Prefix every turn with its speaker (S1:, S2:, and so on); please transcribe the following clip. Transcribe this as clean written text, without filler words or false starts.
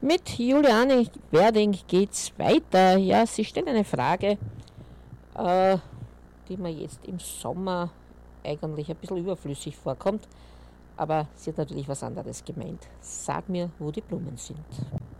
S1: Mit Juliane Werding geht's weiter. Ja, sie stellt eine Frage, äh, die mir jetzt im Sommer eigentlich ein bisschen überflüssig vorkommt, aber sie hat natürlich was anderes gemeint. Sag mir, wo die Blumen sind.